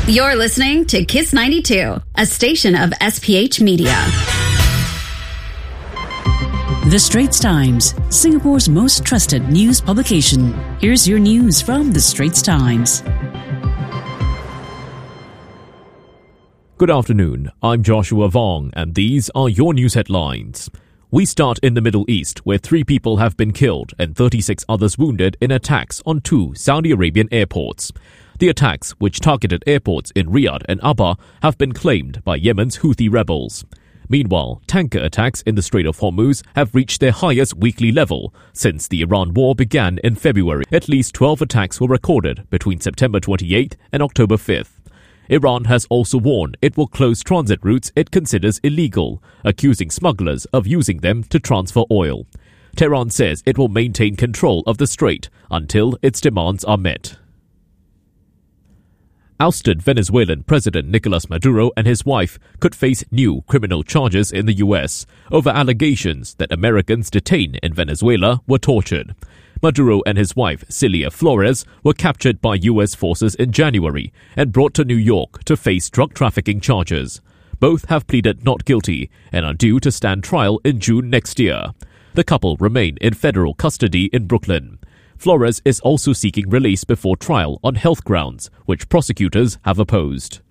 You're listening to Kiss 92, a station of SPH Media. The Straits Times, Singapore's most trusted news publication. Here's your news from The Straits Times. Good afternoon, I'm Joshua Vong, and these are your news headlines. We start in the Middle East, where 3 people have been killed and 36 others wounded in attacks on 2 Saudi Arabian airports. The attacks, which targeted airports in Riyadh and Abha, have been claimed by Yemen's Houthi rebels. Meanwhile, tanker attacks in the Strait of Hormuz have reached their highest weekly level since the Iran war began in February. At least 12 attacks were recorded between September 28th and October 5th. Iran has also warned it will close transit routes it considers illegal, accusing smugglers of using them to transfer oil. Tehran says it will maintain control of the strait until its demands are met. Ousted Venezuelan President Nicolas Maduro and his wife could face new criminal charges in the U.S. over allegations that Americans detained in Venezuela were tortured. Maduro and his wife, Cilia Flores, were captured by U.S. forces in January and brought to New York to face drug trafficking charges. Both have pleaded not guilty and are due to stand trial in June next year. The couple remain in federal custody in Brooklyn. Flores is also seeking release before trial on health grounds, which prosecutors have opposed.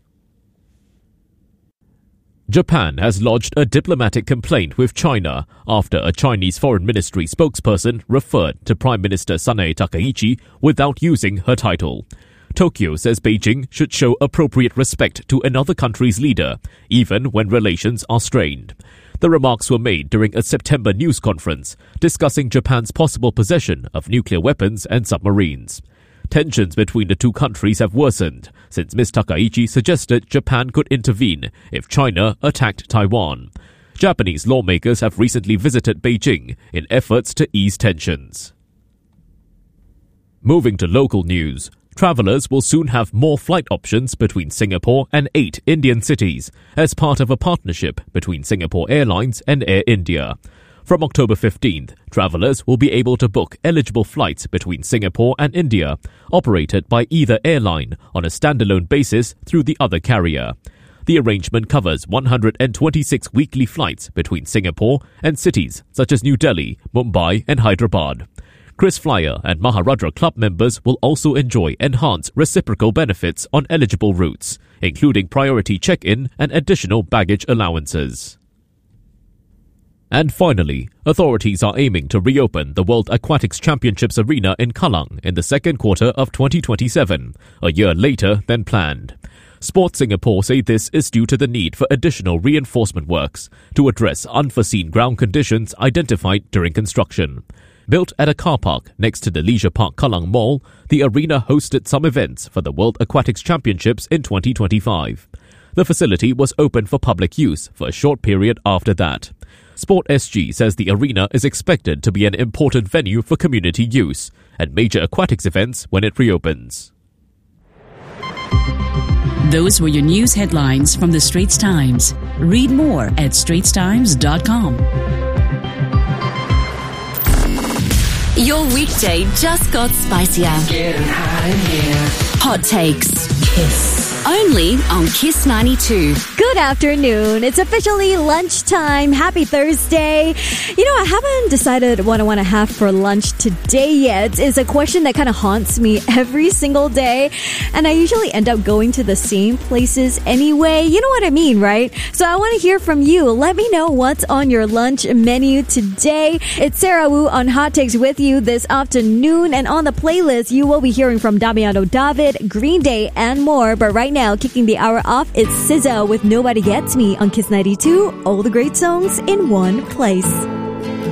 Japan has lodged a diplomatic complaint with China after a Chinese Foreign Ministry spokesperson referred to Prime Minister Sanae Takaichi without using her title. Tokyo says Beijing should show appropriate respect to another country's leader, even when relations are strained. The remarks were made during a September news conference discussing Japan's possible possession of nuclear weapons and submarines. Tensions between the two countries have worsened since Ms. Takaichi suggested Japan could intervene if China attacked Taiwan. Japanese lawmakers have recently visited Beijing in efforts to ease tensions. Moving to local news, travellers will soon have more flight options between Singapore and 8 Indian cities as part of a partnership between Singapore Airlines and Air India. From October 15th, travellers will be able to book eligible flights between Singapore and India, operated by either airline on a standalone basis through the other carrier. The arrangement covers 126 weekly flights between Singapore and cities such as New Delhi, Mumbai and Hyderabad. KrisFlyer and Maharudra Club members will also enjoy enhanced reciprocal benefits on eligible routes, including priority check-in and additional baggage allowances. And finally, authorities are aiming to reopen the World Aquatics Championships arena in Kallang in the second quarter of 2027, a year later than planned. Sports Singapore say this is due to the need for additional reinforcement works to address unforeseen ground conditions identified during construction. Built at a car park next to the Leisure Park Kallang Mall, the arena hosted some events for the World Aquatics Championships in 2025. The facility was open for public use for a short period after that. Sport SG says the arena is expected to be an important venue for community use and major aquatics events when it reopens. Those were your news headlines from The Straits Times. Read more at straitstimes.com. Your weekday just got spicier. Getting hot in here. Hot takes. Kiss. Only on Kiss 92. Good afternoon. It's officially lunchtime. Happy Thursday. You know, I haven't decided what I want to have for lunch today yet. It's a question that kind of haunts me every single day. And I usually end up going to the same places anyway. You know what I mean, right? So I want to hear from you. Let me know what's on your lunch menu today. It's Sarah Wu on Hot Takes with you this afternoon. And on the playlist, you will be hearing from Damiano David, Green Day, and more. But right now, kicking the hour off, it's SZA with Nobody Gets Me on Kiss 92. All the great songs in one place.